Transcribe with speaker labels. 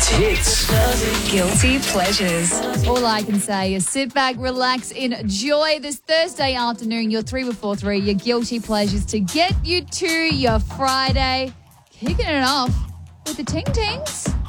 Speaker 1: It's hits.
Speaker 2: Guilty pleasures.
Speaker 3: All I can say is sit back, relax, enjoy this Thursday afternoon, your 3 before 3, your guilty pleasures to get you to your Friday. Kicking it off with the Ting Tings.